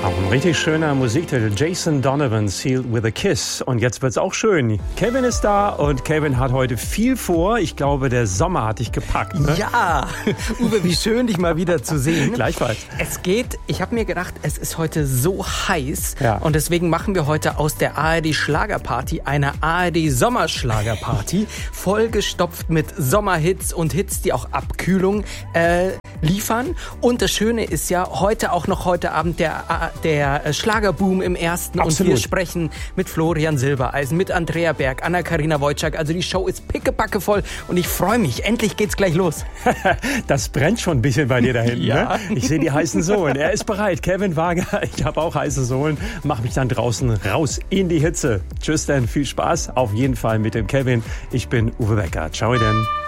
Ein richtig schöner Musiktitel. Jason Donovan, Sealed with a Kiss. Und jetzt wird's auch schön. Kevin ist da und Kevin hat heute viel vor. Ich glaube, der Sommer hat dich gepackt. Ne? Ja, Uwe, wie schön, dich mal wieder zu sehen. Gleichfalls. Ich habe mir gedacht, es ist heute so heiß. Ja. Und deswegen machen wir heute aus der ARD Schlagerparty eine ARD Sommerschlagerparty. Vollgestopft mit Sommerhits und Hits, die auch Abkühlung liefern. Und das Schöne ist ja, heute Abend der Schlagerboom im Ersten. Absolut. Und wir sprechen mit Florian Silbereisen, mit Andrea Berg, Anna-Karina Wojcik. Also die Show ist pickepacke voll und ich freue mich. Endlich geht's gleich los. Das brennt schon ein bisschen bei dir da hinten. Ja. Ne? Ich sehe die heißen Sohlen. Er ist bereit. Kevin Wager, ich habe auch heiße Sohlen. Mach mich dann draußen raus in die Hitze. Tschüss denn, viel Spaß. Auf jeden Fall mit dem Kevin. Ich bin Uwe Becker. Ciao denn.